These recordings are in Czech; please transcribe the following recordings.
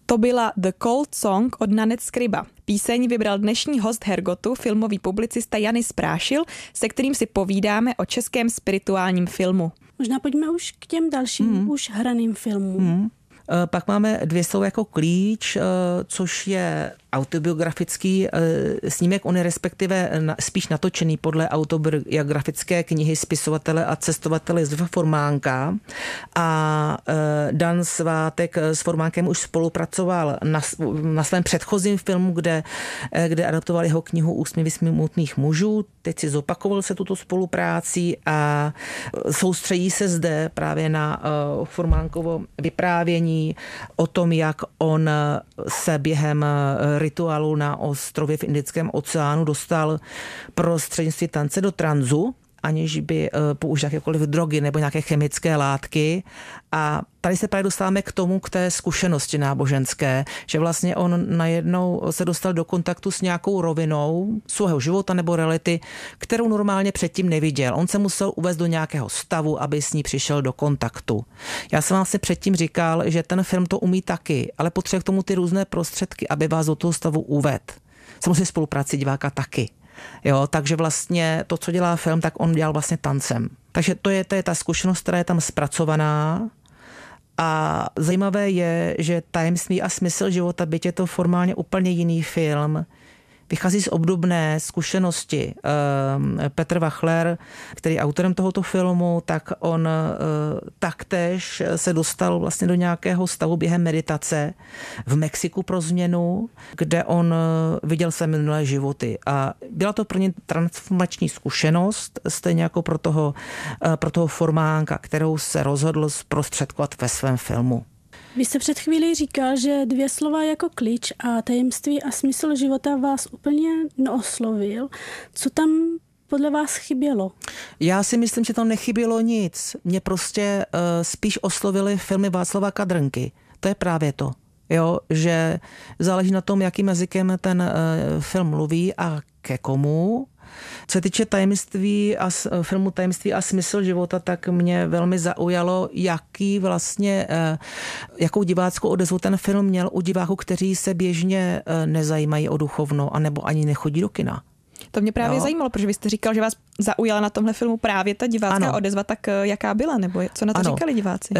To byla The Cold Song od Nanette Scriba. Píseň vybral dnešní host Hergotu, filmový publicista Janis Prášil, se kterým si povídáme o českém spirituálním filmu. Možná pojďme už k těm dalším už hraným filmům. Pak máme Dvě jsou jako klíč, což je autobiografický snímek, on je respektive spíš natočený podle autobiografické knihy spisovatele a cestovatele Josefa Formánka. A Dan Svátek s Formánkem už spolupracoval na svém předchozím filmu, kde adaptoval jeho knihu Úsměvy smutných mužů. Teď si zopakoval se tuto spolupráci a soustředí se zde právě na Formánkovo vyprávění o tom, jak on se během rituálu na ostrově v Indickém oceánu dostal prostřednictvím tance do tranzu, aniž by použil jakékoliv drogy nebo nějaké chemické látky. A tady se právě dostáváme k té zkušenosti náboženské, že vlastně on najednou se dostal do kontaktu s nějakou rovinou svého života nebo reality, kterou normálně předtím neviděl. On se musel uvést do nějakého stavu, aby s ní přišel do kontaktu. Já jsem vám se předtím říkal, že ten film to umí taky, ale potřebuje k tomu ty různé prostředky, aby vás do toho stavu uvedl. Samozřejmě spolupráci diváka taky. Jo, takže vlastně to, co dělá film, tak on dělal vlastně tancem. Takže to je ta zkušenost, která je tam zpracovaná. A zajímavé je, že Tajemství a smysl života, byť je to formálně úplně jiný film, vychází z obdobné zkušenosti. Petr Wachler, který je autorem tohoto filmu, tak on taktéž se dostal vlastně do nějakého stavu během meditace v Mexiku pro změnu, kde on viděl své minulé životy. A byla to pro ně transformační zkušenost, stejně jako pro toho Formánka, kterou se rozhodl zprostředkovat ve svém filmu. Vy jste před chvílí říkal, že Dvě slova jako klíč a Tajemství a smysl života vás úplně neoslovil. Co tam podle vás chybělo? Já si myslím, že tam nechybělo nic. Mě prostě spíš oslovily filmy Václava Kadrnky. To je právě to. Jo, že záleží na tom, jakým jazykem ten film mluví a ke komu. Co se týče filmu Tajemství a smysl života, tak mě velmi zaujalo, jakou diváckou odezvu ten film měl u diváků, kteří se běžně nezajímají o duchovno, anebo ani nechodí do kina. To mě právě zajímalo, protože vy jste říkal, že vás zaujala na tomhle filmu právě ta divácká odezva, tak jaká byla, nebo co na to říkali diváci?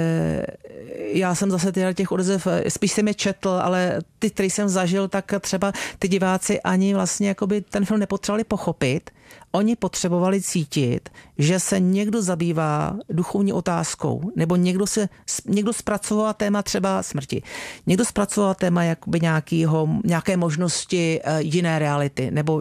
Já jsem zase těch odezev, spíš jsem je četl, ale ty, který jsem zažil, tak třeba ty diváci ani vlastně jakoby ten film nepotřebovali pochopit. Oni potřebovali cítit, že se někdo zabývá duchovní otázkou, nebo někdo zpracoval téma třeba smrti. Někdo zpracoval téma jakoby nějaké možnosti jiné reality, nebo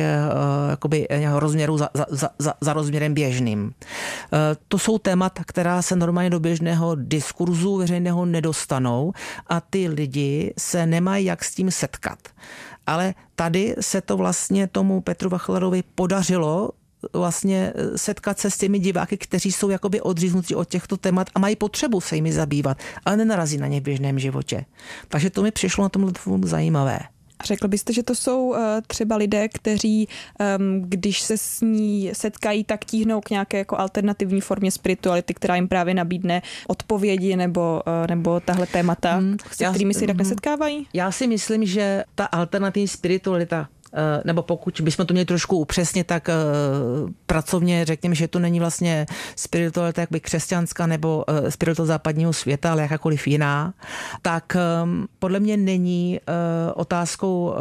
nějakého rozměru za rozměrem běžným. To jsou témata, která se normálně do běžného diskurzu veřejného nedostanou a ty lidi se nemají jak s tím setkat. Ale tady se to vlastně tomu Petru Wachlerovi podařilo vlastně setkat se s těmi diváky, kteří jsou jakoby odříznutí od těchto témat a mají potřebu se jimi zabývat, ale nenarazí na ně v běžném životě. Takže to mi přišlo na tomhle filmu zajímavé. Řekl byste, že to jsou třeba lidé, kteří, když se s ní setkají, tak tíhnou k nějaké jako alternativní formě spirituality, která jim právě nabídne odpovědi nebo tahle témata, s kterými si tak nesetkávají? Já si myslím, že ta alternativní spiritualita, nebo pokud bychom to měli trošku upřesnit, tak pracovně řekněme, že to není vlastně spiritualita jakoby křesťanská nebo spiritualita západního světa, ale jakákoliv jiná, tak podle mě není otázkou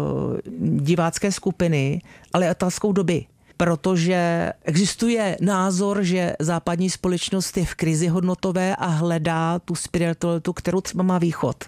divácké skupiny, ale otázkou doby. Protože existuje názor, že západní společnost je v krizi hodnotové a hledá tu spiritualitu, kterou třeba má východ.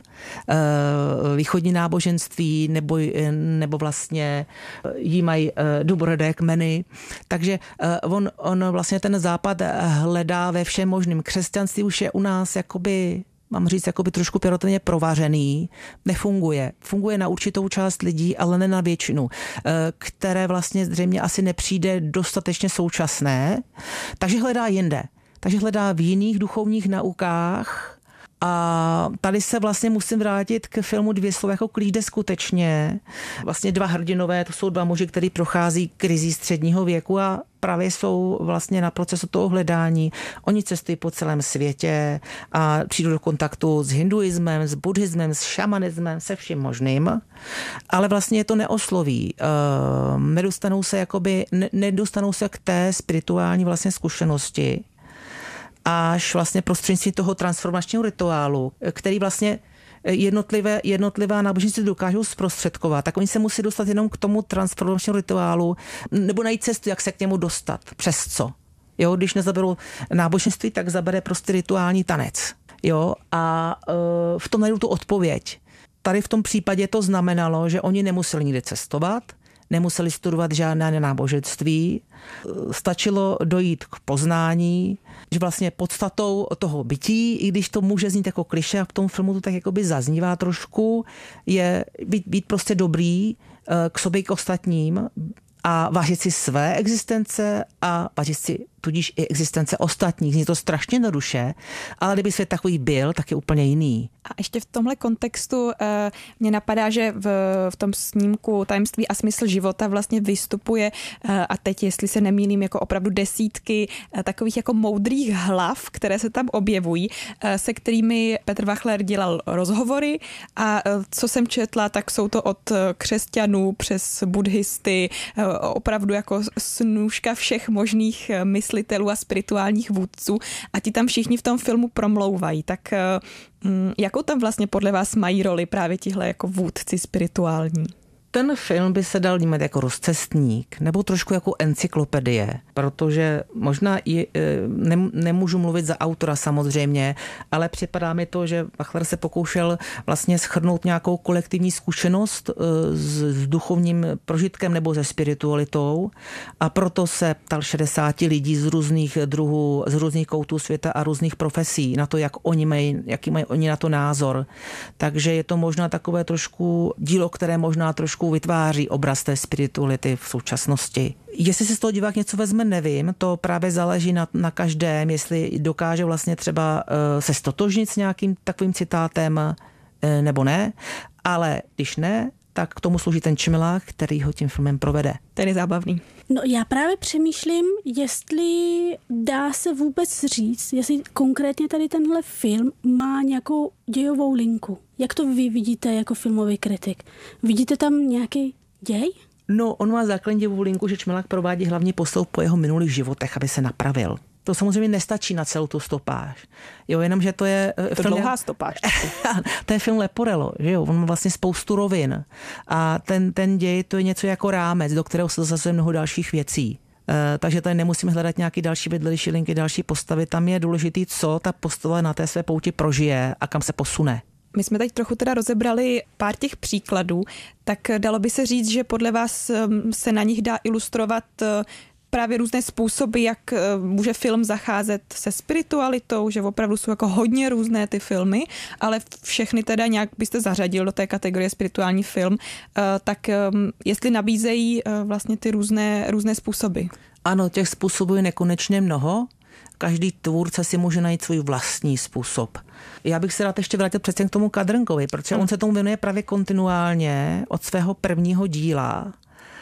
Východní náboženství nebo vlastně jí mají domorodé kmeny. Takže on vlastně ten západ hledá ve všem možným. Křesťanství už je u nás jakoby, mám říct, jakoby trošku peroteně provařený, nefunguje. Funguje na určitou část lidí, ale ne na většinu, které vlastně zřejmě asi nepřijde dostatečně současné, takže hledá jinde. Takže hledá v jiných duchovních naukách A tady se vlastně musím vrátit k filmu Dvě slova jako klíč, jde skutečně. Vlastně dva hrdinové, to jsou dva muži, kteří prochází krizí středního věku a právě jsou vlastně na procesu toho hledání. Oni cestují po celém světě a přijdou do kontaktu s hinduismem, s buddhismem, s šamanismem, se vším možným, ale vlastně je to neosloví. Nedostanou se k té spirituální vlastně zkušenosti, až vlastně prostřednictvím toho transformačního rituálu, který vlastně jednotlivá náboženství dokážou zprostředkovat, tak oni se musí dostat jenom k tomu transformačnímu rituálu nebo najít cestu, jak se k němu dostat. Přes co? Jo, když nezaberou náboženství, tak zabere prostě rituální tanec. Jo, a v tom najdou tu odpověď. Tady v tom případě to znamenalo, že oni nemuseli nikde cestovat, nemuseli studovat žádné náboženství, stačilo dojít k poznání, že vlastně podstatou toho bytí, i když to může znít jako klišé a v tom filmu to tak jakoby zaznívá trošku, je být prostě dobrý k sobě, k ostatním a vážit si své existence a vážit si tudíž i existence ostatních. Zní to strašně jednoduše, ale kdyby svět takový byl, tak je úplně jiný. A ještě v tomhle kontextu mě napadá, že v tom snímku Tajemství a smysl života vlastně vystupuje, a teď, jestli se nemýlím, jako opravdu desítky takových jako moudrých hlav, které se tam objevují, se kterými Petr Wachler dělal rozhovory a co jsem četla, tak jsou to od křesťanů přes buddhisty, opravdu jako snůžka všech možných myslitelů a spirituálních vůdců a ti tam všichni v tom filmu promlouvají. Tak jakou tam vlastně podle vás mají roli právě tihle jako vůdci spirituální? Ten film by se dal vnímat jako rozcestník nebo trošku jako encyklopedie, protože možná i nemůžu mluvit za autora samozřejmě, ale připadá mi to, že Wachler se pokoušel vlastně shrnout nějakou kolektivní zkušenost s duchovním prožitkem nebo se spiritualitou a proto se ptal 60 lidí z různých druhů, z různých koutů světa a různých profesí na to, jaký mají oni na to názor. Takže je to možná takové trošku dílo, které možná trošku vytváří obraz té spirituality v současnosti. Jestli si z toho divák něco vezme, nevím, to právě záleží na každém, jestli dokáže vlastně třeba se stotožnit s nějakým takovým citátem nebo ne, ale když ne, tak k tomu slouží ten čmilák, který ho tím filmem provede. Ten je zábavný. No já právě přemýšlím, jestli dá se vůbec říct, jestli konkrétně tady tenhle film má nějakou dějovou linku. Jak to vy vidíte jako filmový kritik? Vidíte tam nějaký děj? No, on má základní dějovou linku, že čmelák provádí hlavně postup po jeho minulých životech, aby se napravil. To samozřejmě nestačí na celou tu stopáž. Jo, jenomže to je... To dlouhá stopáž. To je film Leporello, že jo, on má vlastně spoustu rovin. A ten děj, to je něco jako rámec, do kterého se zasazuje mnoho dalších věcí. Takže tady nemusíme hledat nějaký další vedlejší linky, další postavy. Tam je důležitý, co ta postava na té své pouti prožije a kam se posune. My jsme teď trochu teda rozebrali pár těch příkladů, tak dalo by se říct, že podle vás se na nich dá ilustrovat právě různé způsoby, jak může film zacházet se spiritualitou, že opravdu jsou jako hodně různé ty filmy, ale všechny teda nějak byste zařadil do té kategorie spirituální film, tak jestli nabízejí vlastně ty různé způsoby. Ano, těch způsobů je nekonečně mnoho. Každý tvůrce si může najít svůj vlastní způsob. Já bych se rád ještě vrátil přece k tomu Kadrnkovi, protože on se tomu věnuje právě kontinuálně od svého prvního díla.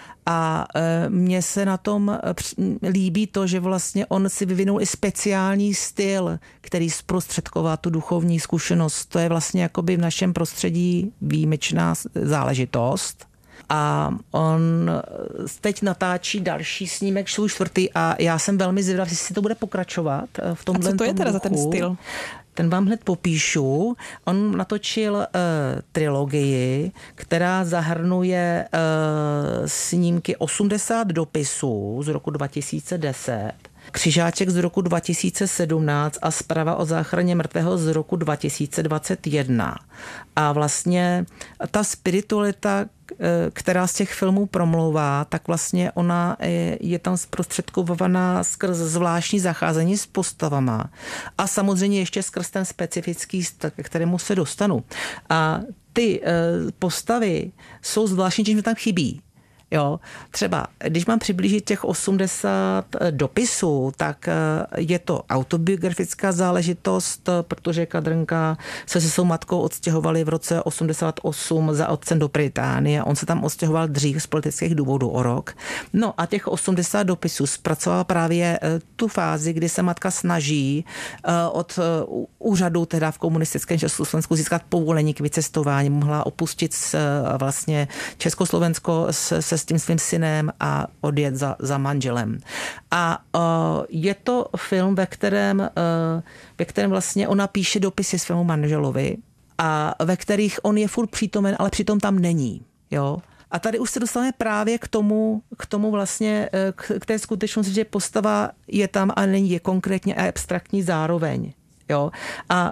A mně se na tom líbí to, že vlastně on si vyvinul i speciální styl, který zprostředková tu duchovní zkušenost. To je vlastně jakoby v našem prostředí výjimečná záležitost. A on teď natáčí další snímek, svůj 4. a já jsem velmi zvědavý, jestli to bude pokračovat v tomhle. A co to je teda za ten styl? Ten vám hned popíšu. On natočil trilogii, která zahrnuje snímky 80 dopisů z roku 2010, Křižáček z roku 2017 a Zpráva o záchraně mrtvého z roku 2021. A vlastně ta spiritualita, která z těch filmů promlouvá, tak vlastně ona je tam zprostředkovaná skrz zvláštní zacházení s postavama a samozřejmě ještě skrz ten specifický styl, ke kterému se dostanu. A ty postavy jsou zvláštní, čím tam chybí. Jo, třeba, když mám přiblížit těch 80 dopisů, tak je to autobiografická záležitost, protože Kadrnka se svou matkou odstěhovali v roce 88 za otcem do Británie. On se tam odstěhoval dřív z politických důvodů o rok. No a těch 80 dopisů zpracovala právě tu fázi, kdy se matka snaží od úřadu teda v komunistickém Československu získat povolení k vycestování. Mohla opustit vlastně Československo se s tím svým synem a odjet za manželem. A je to film, ve kterém vlastně ona píše dopisy svému manželovi a ve kterých on je furt přítomen, ale přitom tam není. Jo? A tady už se dostáváme právě k tomu vlastně, k té skutečnosti, že postava je tam a není, je konkrétně a abstraktní zároveň. Jo? A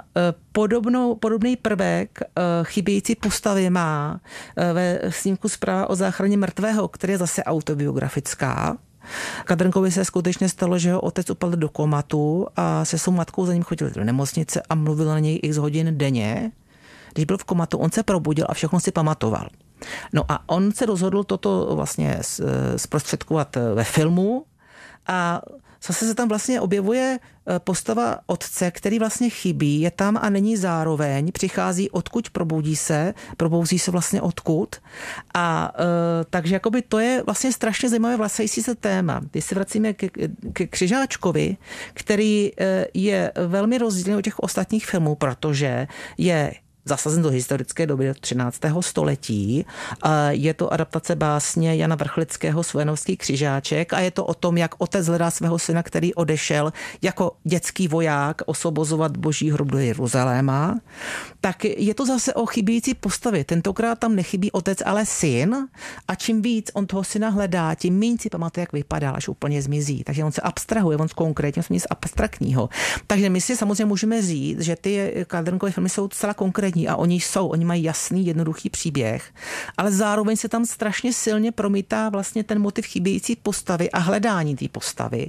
podobný prvek chybějící postavy má ve snímku Zpráva o záchraně mrtvého, který je zase autobiografická. Kadrnkovi se skutečně stalo, že jeho otec upadl do komatu a se svou matkou za ním chodil do nemocnice a mluvil na něj x hodin denně. Když byl v komatu, on se probudil a všechno si pamatoval. No a on se rozhodl toto vlastně zprostředkovat ve filmu a zase se tam vlastně objevuje postava otce, který vlastně chybí, je tam a není zároveň, přichází odkud, probouzí se vlastně odkud. A takže jakoby to je vlastně strašně zajímavé vlasající se téma. Když se vracíme k Křižáčkovi, který je velmi rozdílný od těch ostatních filmů, protože je zasazen do historické doby 13. století. Je to adaptace básně Jana Vrchlického Svojenovský křižáček a je to o tom, jak otec hledá svého syna, který odešel jako dětský voják osvobozovat Boží hrob do Jeruzaléma. Tak je to zase o chybějící postavy. Tentokrát tam nechybí otec, ale syn a čím víc on toho syna hledá, tím méně si pamatuje, jak vypadal, až úplně zmizí. Takže on se abstrahuje, on konkrétně nic abstraktního. Takže my si samozřejmě můžeme říct, že ty Kadrnkové filmy jsou celá konkrétní a oni mají jasný, jednoduchý příběh, ale zároveň se tam strašně silně promítá vlastně ten motiv chybějící postavy a hledání té postavy.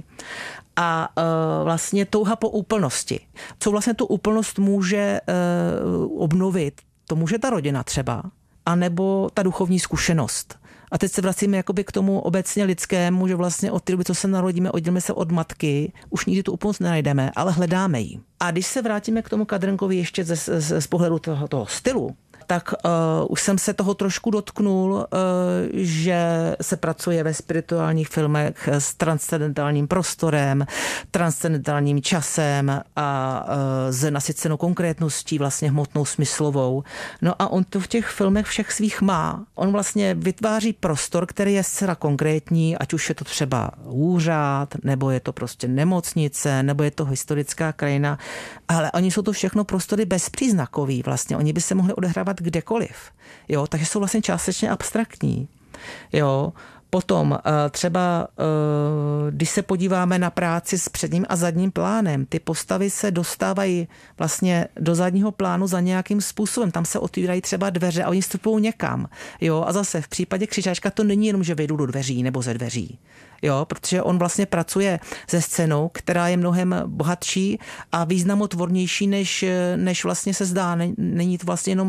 A vlastně touha po úplnosti. Co vlastně tu úplnost může obnovit? To může ta rodina třeba, anebo ta duchovní zkušenost. A teď se vracíme jakoby k tomu obecně lidskému, že vlastně od té doby, co se narodíme, oddělíme se od matky, už nikdy tu úplnost nenajdeme, ale hledáme ji. A když se vrátíme k tomu Kadrnkovi ještě z pohledu toho stylu, tak už jsem se toho trošku dotknul, že se pracuje ve spirituálních filmech s transcendentálním prostorem, transcendentálním časem a s nasycenou konkrétností, vlastně hmotnou smyslovou. No a on to v těch filmech všech svých má. On vlastně vytváří prostor, který je zcela konkrétní, ať už je to třeba úřad, nebo je to prostě nemocnice, nebo je to historická krajina, ale oni jsou to všechno prostory bezpříznakový vlastně. Oni by se mohli odehrávat kdekoliv. Jo, takže jsou vlastně částečně abstraktní. Jo, potom třeba, když se podíváme na práci s předním a zadním plánem, ty postavy se dostávají vlastně do zadního plánu za nějakým způsobem. Tam se otvírají třeba dveře a oni vstupují někam. Jo, a zase v případě Křižáčka to není jenom, že vyjdu do dveří nebo ze dveří. Jo, protože on vlastně pracuje se scénou, která je mnohem bohatší a významotvornější, než vlastně se zdá. Není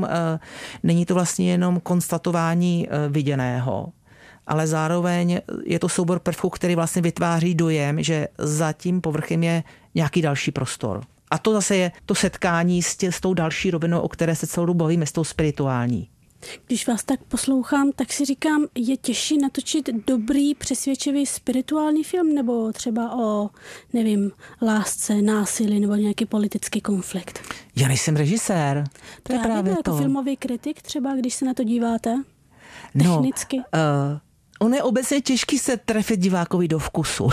to vlastně jenom konstatování viděného, ale zároveň je to soubor prvků, který vlastně vytváří dojem, že za tím povrchem je nějaký další prostor. A to zase je to setkání s tou další rovinou, o které se celou dobu bavíme, s tou spirituální. Když vás tak poslouchám, tak si říkám, je těžší natočit dobrý, přesvědčivý spirituální film nebo třeba o, nevím, lásce, násilí nebo nějaký politický konflikt? Já nejsem režisér. To je právě to. Jako filmový kritik třeba, když se na to díváte? Technicky? On je obecně těžký se trefit divákovi do vkusu.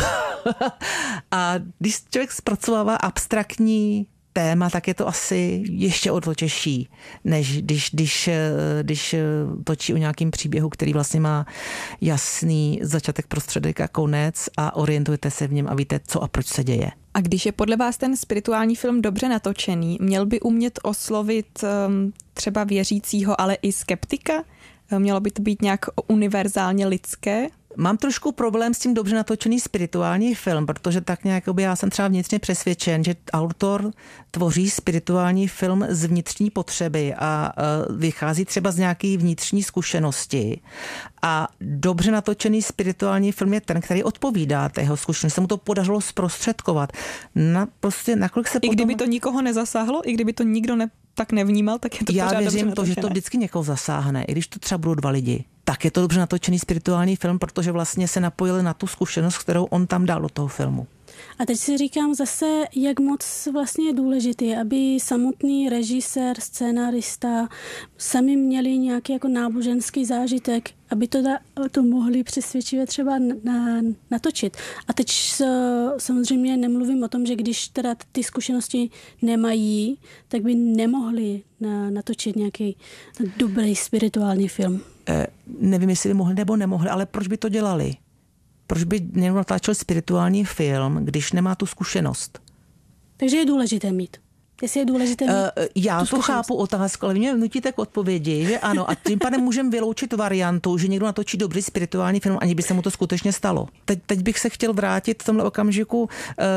A když člověk zpracovává abstraktní téma, tak je to asi ještě o to těžší, než když točí o nějakým příběhu, který vlastně má jasný začátek, prostředek a konec a orientujete se v něm a víte, co a proč se děje. A když je podle vás ten spirituální film dobře natočený, měl by umět oslovit třeba věřícího, ale i skeptika? Mělo by to být nějak univerzálně lidské? Mám trošku problém s tím dobře natočený spirituální film, protože tak nějak já jsem třeba vnitřně přesvědčen, že autor tvoří spirituální film z vnitřní potřeby a vychází třeba z nějaké vnitřní zkušenosti. A dobře natočený spirituální film je ten, který odpovídá té jeho zkušenosti. Se mu to podařilo zprostředkovat. Nakolik se I kdyby to nikoho nezasáhlo, i kdyby to nikdo tak nevnímal, tak je to pořád dobře natočené. Já věřím to, že to vždycky někoho zasáhne, i když to třeba budou 2 lidi. Tak je to dobře natočený spirituální film, protože vlastně se napojili na tu zkušenost, kterou on tam dal do toho filmu. A teď si říkám zase, jak moc vlastně je důležitý, aby samotný režisér, scénárista sami měli nějaký jako náboženský zážitek, aby to mohli přesvědčivě třeba natočit. A teď samozřejmě nemluvím o tom, že když teda ty zkušenosti nemají, tak by nemohli natočit nějaký dobrý spirituální film. Nevím, jestli by mohli nebo nemohli, ale proč by to dělali? Proč by někdo natáčel spirituální film, když nemá tu zkušenost? Takže je důležité mít. Jestli je důležité mít já to chápu otázku, ale mě nutíte k odpovědi, že ano. A tím pádem můžeme vyloučit variantu, že někdo natočí dobrý spirituální film, ani by se mu to skutečně stalo. Teď bych se chtěl vrátit v tomhle okamžiku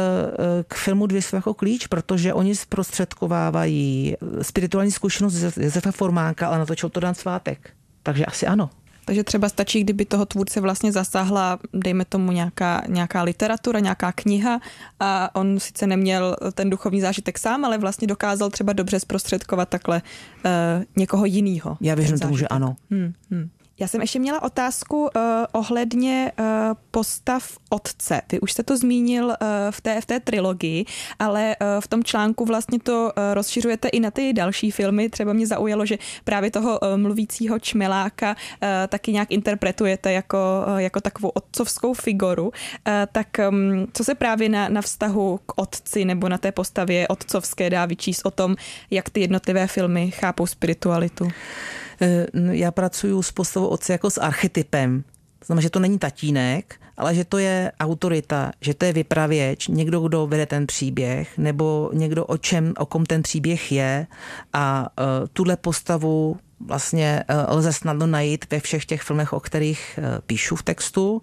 k filmu 2 slova jako klíč, protože oni zprostředkovávají spirituální zkušenost Josefa Formánka, ale natočil to Dan Svátek. Takže asi ano. Takže třeba stačí, kdyby toho tvůrce vlastně zasáhla, dejme tomu nějaká literatura, nějaká kniha a on sice neměl ten duchovní zážitek sám, ale vlastně dokázal třeba dobře zprostředkovat takhle někoho jinýho. Já věřím tomu, že ano. Já jsem ještě měla otázku ohledně postav otce. Vy už jste to zmínil v té trilogii, ale v tom článku vlastně to rozšiřujete i na ty další filmy. Třeba mě zaujalo, že právě toho mluvícího čmeláka taky nějak interpretujete jako takovou otcovskou figuru. Tak co se právě na vztahu k otci nebo na té postavě otcovské dá vyčíst o tom, jak ty jednotlivé filmy chápou spiritualitu? Já pracuji s postavou otce jako s archetypem. Znamená, že to není tatínek, ale že to je autorita, že to je vypravěč, někdo, kdo vede ten příběh, nebo někdo, o kom ten příběh je. A tuhle postavu vlastně lze snadno najít ve všech těch filmech, o kterých píšu v textu.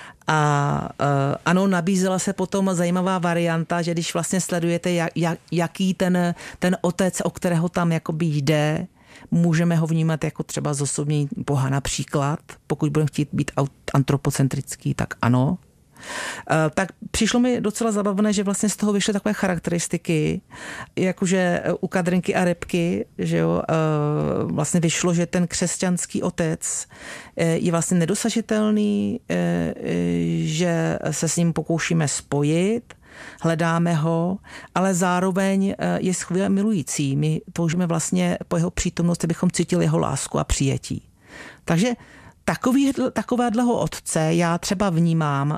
A ano, nabízela se potom zajímavá varianta, že když vlastně sledujete, jaký ten otec, o kterého tam jakoby jde, můžeme ho vnímat jako třeba zosobnění Boha například, pokud budeme chtít být antropocentrický, tak ano. Tak přišlo mi docela zabavné, že vlastně z toho vyšly takové charakteristiky, jakože u Kadrinky a Repky, že jo, vlastně vyšlo, že ten křesťanský otec je vlastně nedosažitelný, že se s ním pokoušíme spojit, hledáme ho, ale zároveň je skvěle milující. My toužíme vlastně po jeho přítomnosti, abychom cítili jeho lásku a přijetí. Takže takového otce já třeba vnímám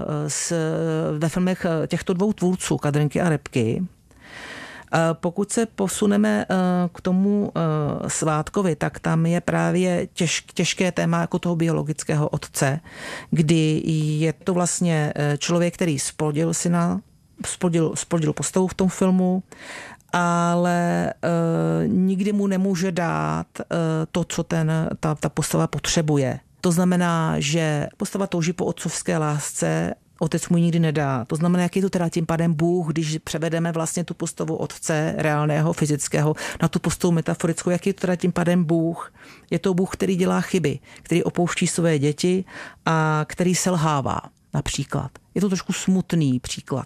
ve filmech těchto 2 tvůrců, Kadrinky a Repky. Pokud se posuneme k tomu Svátkovi, tak tam je právě těžké téma jako toho biologického otce, kdy je to vlastně člověk, který splodil syna, splodil postavu v tom filmu, ale nikdy mu nemůže dát to, co ta postava potřebuje. To znamená, že postava touží po otcovské lásce, otec mu nikdy nedá. To znamená, jaký je to teda tím pádem Bůh, když převedeme vlastně tu postavu otce reálného, fyzického na tu postavu metaforickou, jaký je to teda tím pádem Bůh. Je to Bůh, který dělá chyby, který opouští své děti a který selhává například. Je to trošku smutný příklad.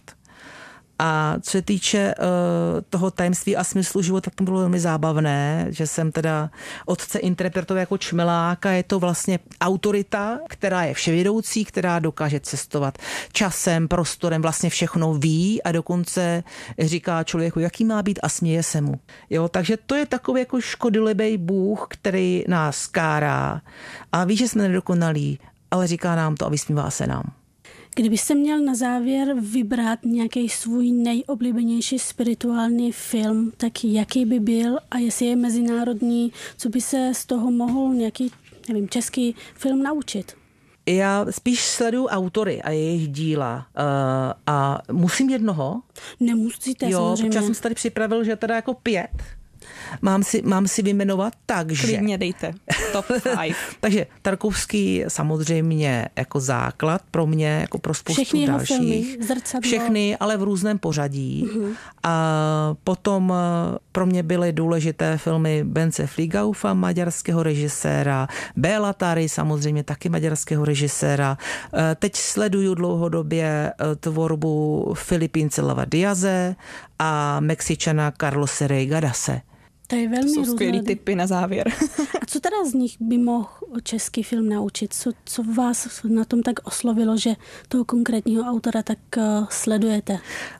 A co se týče toho tajemství a smyslu života, tak to bylo velmi zábavné, že jsem teda otce interpretoval jako čmeláka. Je to vlastně autorita, která je vševědoucí, která dokáže cestovat časem, prostorem, vlastně všechno ví a dokonce říká člověku, jaký má být a směje se mu. Jo, takže to je takový jako škodolibý Bůh, který nás kárá a ví, že jsme nedokonalí, ale říká nám to a vysmívá se nám. Kdybyste měl na závěr vybrat nějaký svůj nejoblíbenější spirituální film, tak jaký by byl a jestli je mezinárodní, co by se z toho mohl nějaký, nevím, český film naučit? Já spíš sleduju autory a jejich díla a musím jednoho? Nemusíte, jo, samozřejmě. Jo, protože jsem si tady připravil, že teda jako 5. Mám si vyjmenovat, takže... Klidně dejte. Top 5. Takže Tarkovský samozřejmě jako základ pro mě, jako pro spoustu všechny dalších. Filmy, Zrcadlo. Všechny, ale v různém pořadí. A potom pro mě byly důležité filmy Bence Fligaufa, maďarského režiséra, Béla Tary, samozřejmě taky maďarského režiséra. Teď sleduju dlouhodobě tvorbu Filipínce Lava Diaze a Mexičana Carlose Reigadase. To je velmi Jsou skvělý tipy na závěr. A co teda z nich by mohl český film naučit? Co vás na tom tak oslovilo, že toho konkrétního autora tak sledujete?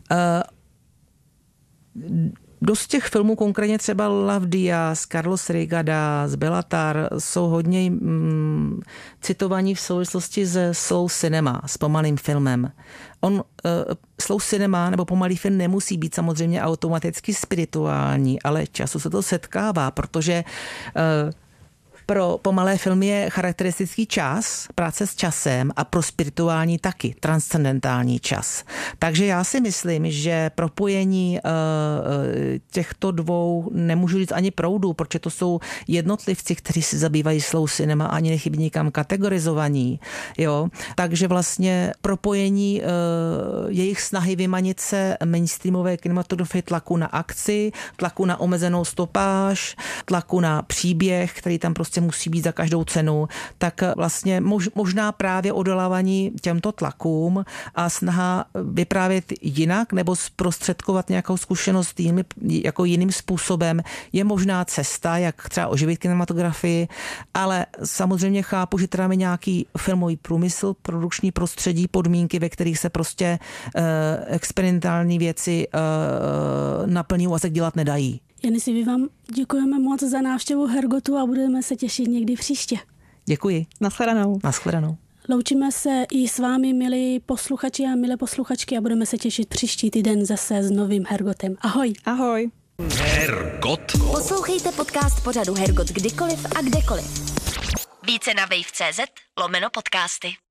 Dost těch filmů, konkrétně třeba Love Diaz, Carlos Reigadas, Béla Tar, jsou hodně citovaní v souvislosti se slow cinema, s pomalým filmem. Slow cinema nebo pomalý film nemusí být samozřejmě automaticky spirituální, ale často se to setkává, protože pro pomalé filmy je charakteristický čas, práce s časem a pro spirituální taky, transcendentální čas. Takže já si myslím, že propojení těchto dvou nemůžu říct ani proudů, protože to jsou jednotlivci, kteří si zabývají slow cinema, ani nechybí nikam kategorizovaní. Jo? Takže vlastně propojení jejich snahy vymanit se mainstreamové kinematografie tlaku na akci, tlaku na omezenou stopáž, tlaku na příběh, který tam prostě musí být za každou cenu, tak vlastně možná právě odolávání těmto tlakům a snaha vyprávět jinak nebo zprostředkovat nějakou zkušenost jako jiným způsobem je možná cesta, jak třeba oživit kinematografii, ale samozřejmě chápu, že teda máme nějaký filmový průmysl, produkční prostředí, podmínky, ve kterých se prostě experimentální věci na plný úvazek dělat nedají. Janici, my vám děkujeme moc za návštěvu Hergotu a budeme se těšit někdy příště. Děkuji. Naschledanou. Loučíme se i s vámi, milí posluchači a milé posluchačky, a budeme se těšit příští týden zase s novým Hergotem. Ahoj. Ahoj. Hergot. Poslouchejte podcast pořadu Hergot kdykoliv a kdekoliv. Více na wave.cz/podcasty.